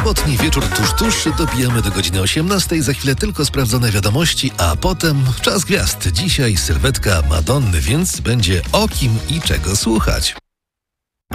sobotni wieczór tuż, dobijamy do godziny 18. Za chwilę tylko sprawdzone wiadomości, a potem czas gwiazd. Dzisiaj sylwetka Madonny, więc będzie o kim i czego słuchać.